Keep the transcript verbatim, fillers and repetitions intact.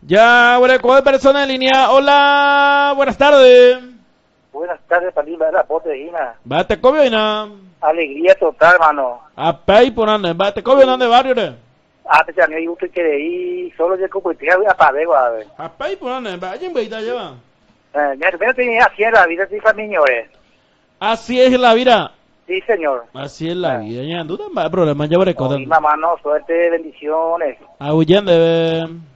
Ya, bueno, ¿cuál persona en línea? Hola, buenas tardes. Buenas tardes, Palima, la voz de Gina. Va, te cobio na. Alegría total, mano. Apa y ponane, va, te cobio na de barrio de. Ah, te llamé y usted quiere ir, solo yo como te voy a pagar, a ver. Apa y ponane, va, ya me lleva. Eh, mira, primero tenía así en la vida, sí, señores. Así es la vida. Sí, señor. Así es la vida, ya, duda más problema, ya veré No, cosas. mi mamá, no, suerte, bendiciones. Huyendo.